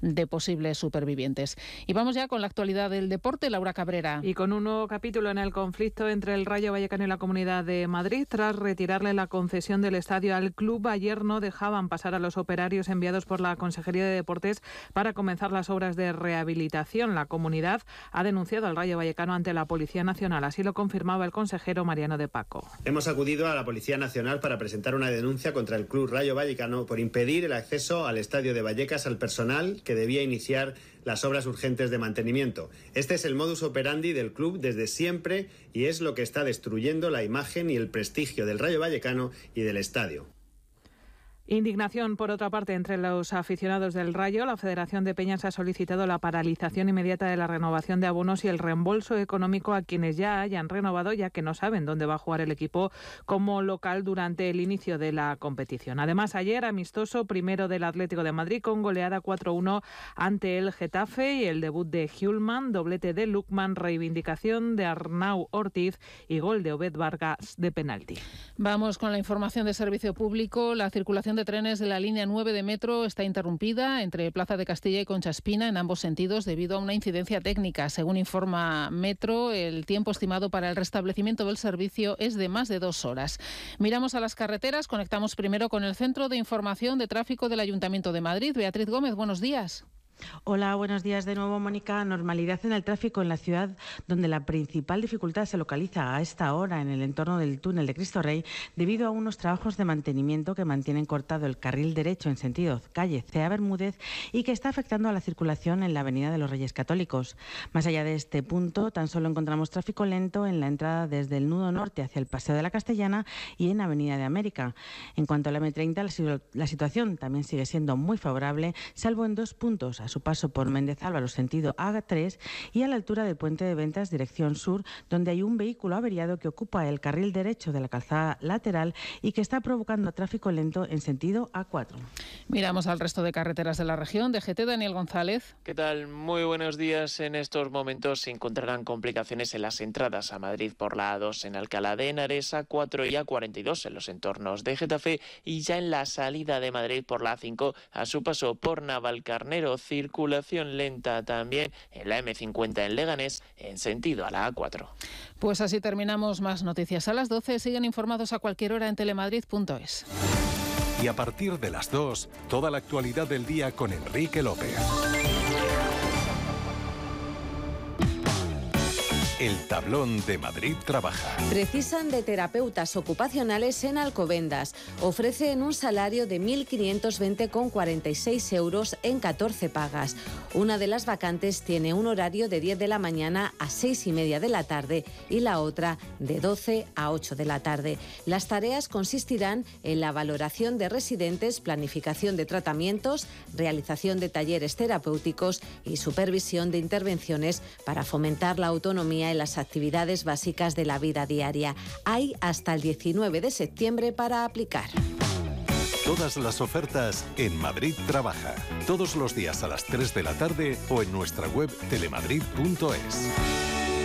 de posibles supervivientes. Y vamos ya con la actualidad del deporte. Laura Cabrera. Y con un nuevo capítulo en el conflicto entre el Rayo Vallecano y la Comunidad de Madrid. Tras retirarle la concesión del estadio al club, ayer no dejaban pasar a los operarios enviados por la Consejería de Deportes para comenzar las obras de rehabilitación. La comunidad ha denunciado al Rayo Vallecano ante la Policía Nacional. Así lo confirmaba el consejero Mariano de Paco. Hemos acudido a la Policía Nacional para presentar una denuncia contra el Club Rayo Vallecano por impedir el acceso al estadio de Vallecas al personal que debía iniciar las obras urgentes de mantenimiento. Este es el modus operandi del club desde siempre y es lo que está destruyendo la imagen y el prestigio del Rayo Vallecano y del estadio. Indignación, por otra parte, entre los aficionados del Rayo. La Federación de Peñas ha solicitado la paralización inmediata de la renovación de abonos y el reembolso económico a quienes ya hayan renovado, ya que no saben dónde va a jugar el equipo como local durante el inicio de la competición. Además, ayer amistoso primero del Atlético de Madrid con goleada 4-1 ante el Getafe y el debut de Hjulman, doblete de Lukman, reivindicación de Arnau Ortiz y gol de Obed Vargas de penalti. Vamos con la información de servicio público. La circulación de trenes de la línea 9 de metro está interrumpida entre Plaza de Castilla y Concha Espina en ambos sentidos debido a una incidencia técnica. Según informa Metro, el tiempo estimado para el restablecimiento del servicio es de más de 2 horas. Miramos a las carreteras, conectamos primero con el Centro de Información de Tráfico del Ayuntamiento de Madrid. Beatriz Gómez, buenos días. Hola, buenos días de nuevo, Mónica. Normalidad en el tráfico en la ciudad, donde la principal dificultad se localiza a esta hora en el entorno del túnel de Cristo Rey, debido a unos trabajos de mantenimiento que mantienen cortado el carril derecho en sentido calle Cea Bermúdez y que está afectando a la circulación en la avenida de los Reyes Católicos. Más allá de este punto, tan solo encontramos tráfico lento en la entrada desde el nudo norte hacia el Paseo de la Castellana y en Avenida de América. En cuanto a la M30, la situación también sigue siendo muy favorable, salvo en 2 puntos, a su paso por Méndez Álvaro sentido A3 y a la altura del puente de Ventas dirección sur, donde hay un vehículo averiado que ocupa el carril derecho de la calzada lateral y que está provocando tráfico lento en sentido A4. Miramos al resto de carreteras de la región. DGT, Daniel González. ¿Qué tal? Muy buenos días. En estos momentos se encontrarán complicaciones en las entradas a Madrid por la A2 en Alcalá de Henares, A4 y A42 en los entornos de Getafe y ya en la salida de Madrid por la A5 a su paso por Navalcarnero. Circulación lenta también en la M50 en Leganés en sentido a la A4. Pues así terminamos. Más noticias a las 12. Siguen informados a cualquier hora en telemadrid.es. Y a partir de las 2, toda la actualidad del día con Enrique López. El tablón de Madrid Trabaja. Precisan de terapeutas ocupacionales en Alcobendas. Ofrecen un salario de 1.520,46 euros en 14 pagas. Una de las vacantes tiene un horario de 10 de la mañana a 6:30 de la tarde y la otra de 12 a 8 de la tarde. Las tareas consistirán en la valoración de residentes, planificación de tratamientos, realización de talleres terapéuticos y supervisión de intervenciones para fomentar la autonomía en las actividades básicas de la vida diaria. Hay hasta el 19 de septiembre para aplicar. Todas las ofertas en Madrid Trabaja. Todos los días a las 3 de la tarde o en nuestra web telemadrid.es.